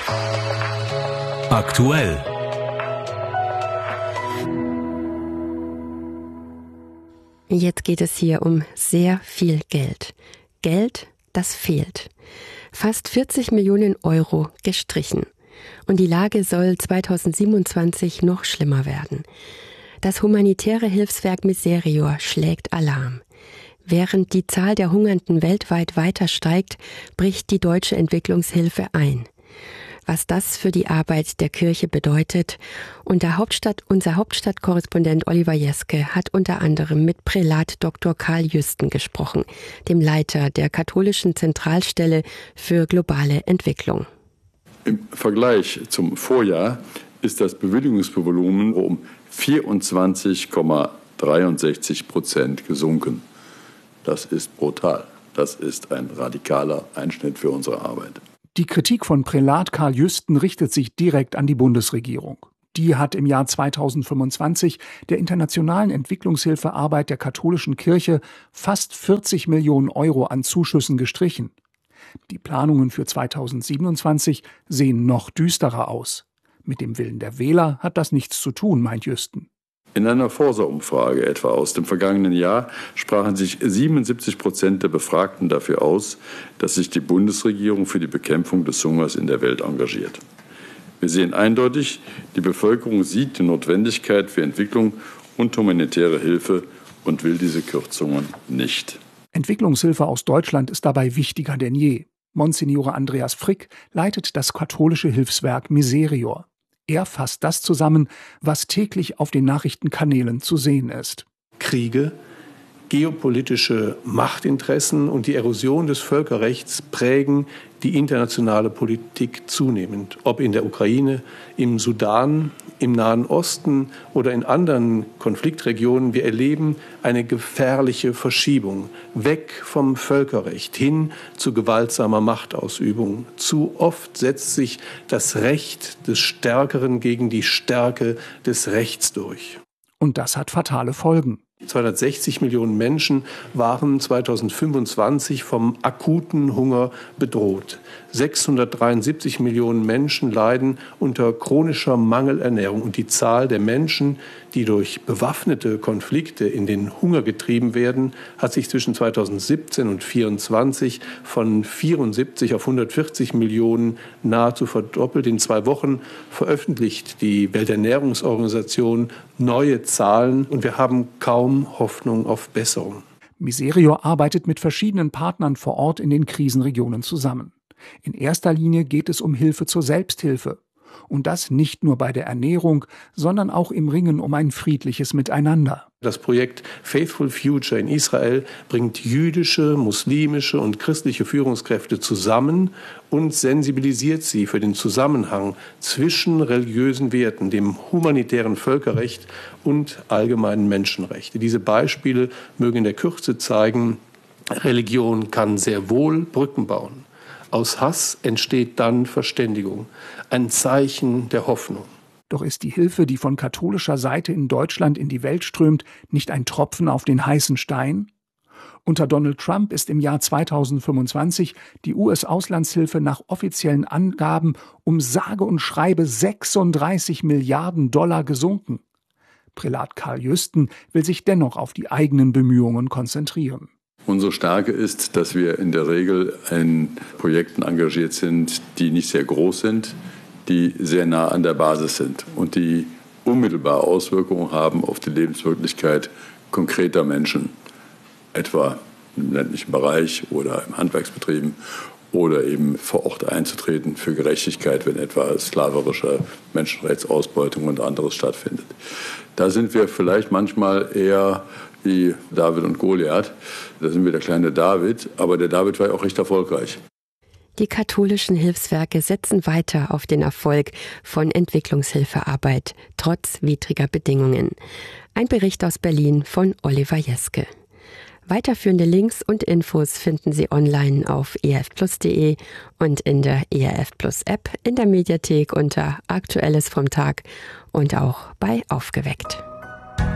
Aktuell. Jetzt geht es hier um sehr viel Geld. Geld, das fehlt. Fast 40 Millionen Euro gestrichen. Und die Lage soll 2027 noch schlimmer werden. Das humanitäre Hilfswerk Miserior schlägt Alarm. Während die Zahl der Hungernden weltweit weiter steigt, bricht die deutsche Entwicklungshilfe ein. Was das für die Arbeit der Kirche bedeutet. Unser Hauptstadtkorrespondent Oliver Jeske hat unter anderem mit Prälat Dr. Karl Jüsten gesprochen, dem Leiter der katholischen Zentralstelle für globale Entwicklung. Im Vergleich zum Vorjahr ist das Bewilligungsvolumen um 24,63% gesunken. Das ist brutal. Das ist ein radikaler Einschnitt für unsere Arbeit. Die Kritik von Prälat Karl Jüsten richtet sich direkt an die Bundesregierung. Die hat im Jahr 2025 der internationalen Entwicklungshilfearbeit der katholischen Kirche fast 40 Millionen Euro an Zuschüssen gestrichen. Die Planungen für 2027 sehen noch düsterer aus. Mit dem Willen der Wähler hat das nichts zu tun, meint Jüsten. In einer Forsa-Umfrage etwa aus dem vergangenen Jahr sprachen sich 77% der Befragten dafür aus, dass sich die Bundesregierung für die Bekämpfung des Hungers in der Welt engagiert. Wir sehen eindeutig, die Bevölkerung sieht die Notwendigkeit für Entwicklung und humanitäre Hilfe und will diese Kürzungen nicht. Entwicklungshilfe aus Deutschland ist dabei wichtiger denn je. Monsignore Andreas Frick leitet das katholische Hilfswerk Miserior. Er fasst das zusammen, was täglich auf den Nachrichtenkanälen zu sehen ist. Kriege, geopolitische Machtinteressen und die Erosion des Völkerrechts prägen die internationale Politik zunehmend. Ob in der Ukraine, im Sudan, im Nahen Osten oder in anderen Konfliktregionen. Wir erleben eine gefährliche Verschiebung weg vom Völkerrecht hin zu gewaltsamer Machtausübung. Zu oft setzt sich das Recht des Stärkeren gegen die Stärke des Rechts durch. Und das hat fatale Folgen. 260 Millionen Menschen waren 2025 vom akuten Hunger bedroht. 673 Millionen Menschen leiden unter chronischer Mangelernährung. Und die Zahl der Menschen, die durch bewaffnete Konflikte in den Hunger getrieben werden, hat sich zwischen 2017 und 2024 von 74 auf 140 Millionen nahezu verdoppelt. In 2 Wochen veröffentlicht die Welternährungsorganisation neue Zahlen und wir haben kaum Hoffnung auf Besserung. Miserior arbeitet mit verschiedenen Partnern vor Ort in den Krisenregionen zusammen. In erster Linie geht es um Hilfe zur Selbsthilfe. Und das nicht nur bei der Ernährung, sondern auch im Ringen um ein friedliches Miteinander. Das Projekt Faithful Future in Israel bringt jüdische, muslimische und christliche Führungskräfte zusammen und sensibilisiert sie für den Zusammenhang zwischen religiösen Werten, dem humanitären Völkerrecht und allgemeinen Menschenrechten. Diese Beispiele mögen in der Kürze zeigen, Religion kann sehr wohl Brücken bauen. Aus Hass entsteht dann Verständigung, ein Zeichen der Hoffnung. Doch ist die Hilfe, die von katholischer Seite in Deutschland in die Welt strömt, nicht ein Tropfen auf den heißen Stein? Unter Donald Trump ist im Jahr 2025 die US-Auslandshilfe nach offiziellen Angaben um sage und schreibe 36 Milliarden $, gesunken. Prälat Karl Jüsten will sich dennoch auf die eigenen Bemühungen konzentrieren. Unsere Stärke ist, dass wir in der Regel in Projekten engagiert sind, die nicht sehr groß sind, die sehr nah an der Basis sind und die unmittelbar Auswirkungen haben auf die Lebenswirklichkeit konkreter Menschen, etwa im ländlichen Bereich oder im Handwerksbetrieben oder eben vor Ort einzutreten für Gerechtigkeit, wenn etwa sklaverische Menschenrechtsausbeutung und anderes stattfindet. Da sind wir vielleicht manchmal eher wie David und Goliath. Da sind wir der kleine David, aber der David war ja auch recht erfolgreich. Die katholischen Hilfswerke setzen weiter auf den Erfolg von Entwicklungshilfearbeit, trotz widriger Bedingungen. Ein Bericht aus Berlin von Oliver Jeske. Weiterführende Links und Infos finden Sie online auf erfplus.de und in der ERF Plus App, in der Mediathek unter Aktuelles vom Tag und auch bei Aufgeweckt.